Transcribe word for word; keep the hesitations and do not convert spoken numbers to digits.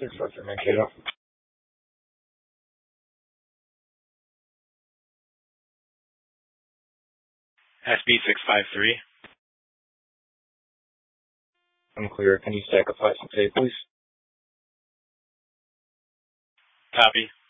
six four three Mankato. S B six five three. I'm clear. Can you stack up five six eight, please? Copy.